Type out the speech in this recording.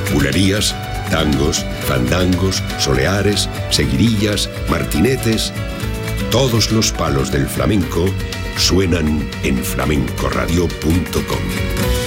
bulerías, tangos, fandangos, soleares, seguidillas, martinetes. Todos los palos del flamenco suenan en flamencoradio.com.